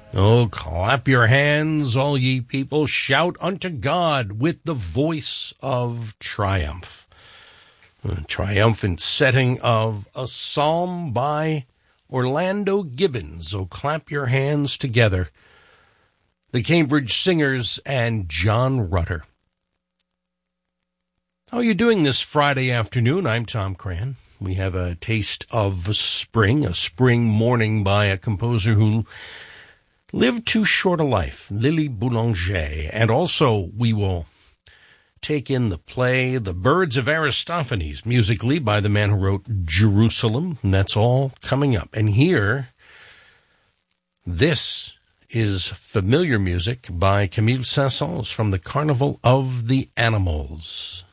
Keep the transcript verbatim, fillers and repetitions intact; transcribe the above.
Oh, clap your hands, all ye people. Shout unto God with the voice of triumph. A triumphant setting of a psalm by Orlando Gibbons. Oh, clap your hands together. The Cambridge Singers and John Rutter. How are you doing this Friday afternoon? I'm Tom Cran. We have a taste of spring, a spring morning by a composer who lived too short a life, Lily Boulanger. And also we will take in the play The Birds of Aristophanes, musically by the man who wrote Jerusalem. And that's all coming up. And here, this is familiar music by Camille Saint-Saëns from the Carnival of the Animals.